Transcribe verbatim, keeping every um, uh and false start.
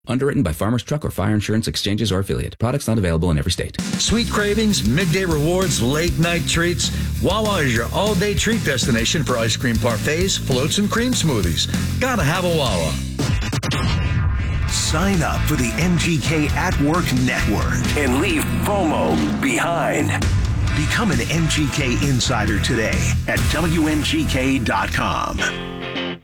Underwritten by Farmers Truck or Fire Insurance Exchanges or Affiliate. Products not available in every state. Sweet cravings, midday rewards, late night treats. Wawa is your all-day treat destination for ice cream parfaits, floats, and cream smoothies. Gotta have a Wawa. Sign up for the M G K at Work Network and leave FOMO behind. Become an M G K insider today at W M G K dot com.